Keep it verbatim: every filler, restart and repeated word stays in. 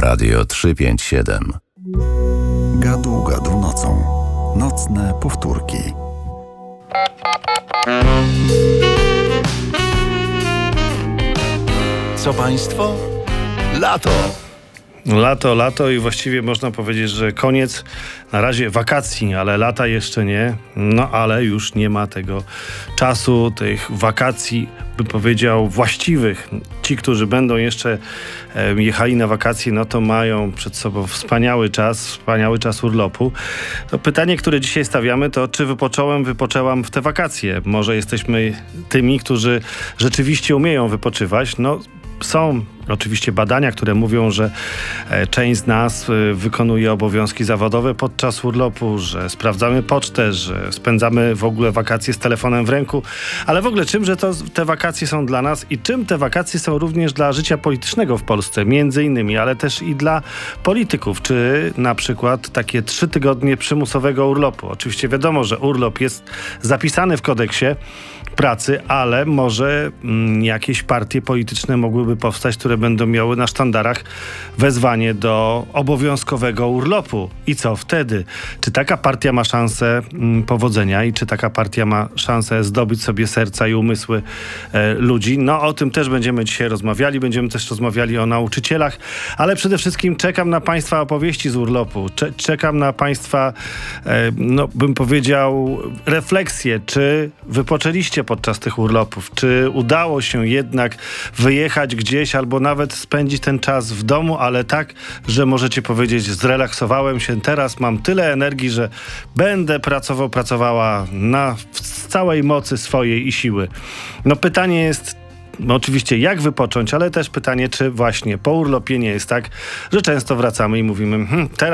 Radio trzysta pięćdziesiąt siedem. Gadu gadu nocą. Nocne powtórki. Co państwo? Lato! Lato, lato i właściwie można powiedzieć, że koniec na razie wakacji, ale lata jeszcze nie. No ale już nie ma tego czasu, tych wakacji, bym powiedział, właściwych. Ci, którzy będą jeszcze e, jechali na wakacje, no to mają przed sobą wspaniały czas, wspaniały czas urlopu. To pytanie, które dzisiaj stawiamy, to czy wypocząłem, wypoczęłam w te wakacje? Może jesteśmy tymi, którzy rzeczywiście umieją wypoczywać. No, są oczywiście badania, które mówią, że część z nas wykonuje obowiązki zawodowe podczas urlopu, że sprawdzamy pocztę, że spędzamy w ogóle wakacje z telefonem w ręku. Ale w ogóle czymże to te wakacje są dla nas i czym te wakacje są również dla życia politycznego w Polsce, między innymi, ale też i dla polityków, czy na przykład takie trzy tygodnie przymusowego urlopu. Oczywiście wiadomo, że urlop jest zapisany w kodeksie pracy, ale może mm, jakieś partie polityczne mogłyby powstać, które będą miały na sztandarach wezwanie do obowiązkowego urlopu. I co wtedy? Czy taka partia ma szansę mm, powodzenia i czy taka partia ma szansę zdobyć sobie serca i umysły e, ludzi? No o tym też będziemy dzisiaj rozmawiali. Będziemy też rozmawiali o nauczycielach, ale przede wszystkim czekam na Państwa opowieści z urlopu. Cze- czekam na Państwa, e, no bym powiedział, refleksje. Czy wypoczęliście podczas tych urlopów? Czy udało się jednak wyjechać gdzieś albo nawet spędzić ten czas w domu, ale tak, że możecie powiedzieć, zrelaksowałem się, teraz mam tyle energii, że będę pracował, pracowała na z całej mocy swojej i siły. No pytanie jest, no oczywiście jak wypocząć, ale też pytanie, czy właśnie po urlopie nie jest tak, że często wracamy i mówimy, hm, teraz